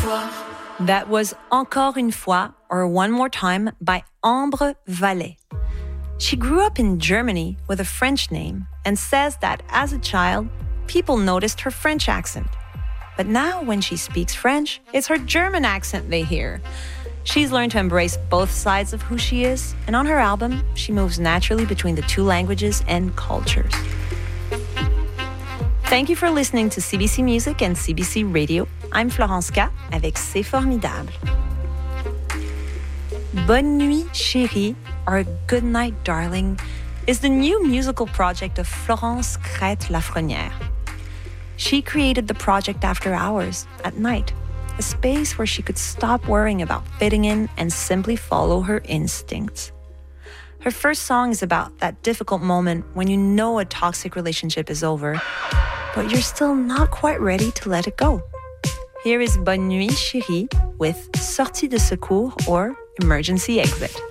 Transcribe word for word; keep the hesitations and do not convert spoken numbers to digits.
That was Encore une fois, or One More Time, by Ambre Vallée. She grew up in Germany with a French name and says that as a child, people noticed her French accent. But now when she speaks French, it's her German accent they hear. She's learned to embrace both sides of who she is, and on her album, she moves naturally between the two languages and cultures. Thank you for listening to C B C Music and C B C Radio. I'm Florence K avec C'est Formidable. Bonne Nuit Chérie, or Good Night Darling, is the new musical project of Florence Crête-Lafrenière. She created the project after hours, at night, a space where she could stop worrying about fitting in and simply follow her instincts. Her first song is about that difficult moment when you know a toxic relationship is over, but you're still not quite ready to let it go. Here is Bonne Nuit Chérie with Sortie de Secours, or Emergency Exit.